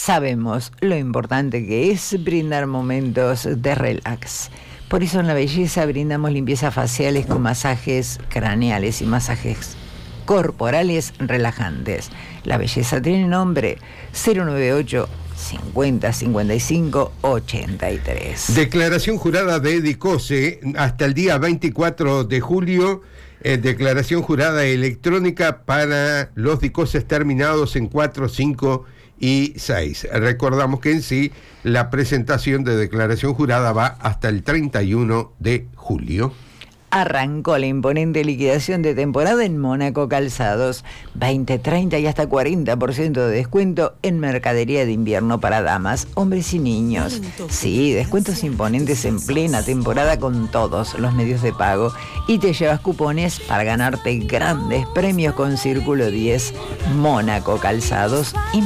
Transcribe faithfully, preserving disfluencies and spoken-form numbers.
sabemos lo importante que es brindar momentos de relax. Por eso en La Belleza brindamos limpiezas faciales con masajes craneales y masajes corporales relajantes. La Belleza tiene nombre cero noventa y ocho, cincuenta, cincuenta y cinco, ochenta y tres. Declaración jurada de DICOSE hasta el día veinticuatro de julio. Eh, declaración jurada electrónica para los DICOSES terminados en cuatro, cinco y seis. Recordamos que en sí la presentación de declaración jurada va hasta el treinta y uno de julio. Arrancó la imponente liquidación de temporada en Mónaco Calzados. veinte, treinta y hasta cuarenta por ciento de descuento en mercadería de invierno para damas, hombres y niños. Sí, descuentos imponentes en plena temporada con todos los medios de pago. Y te llevas cupones para ganarte grandes premios con Círculo diez. Mónaco Calzados y